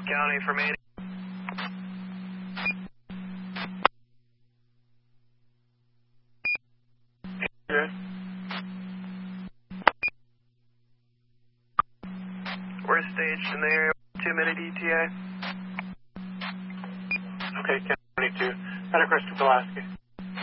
County for me. Good. We're staged in the area. 2-minute ETA. Okay, County 2. Head across to Pulaski.